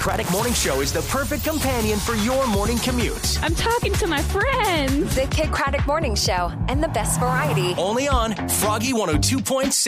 Craddock Morning Show is the perfect companion for your morning commute. I'm talking to my friends. The Kid Craddock Morning Show and the best variety. Only on Froggy 102.7.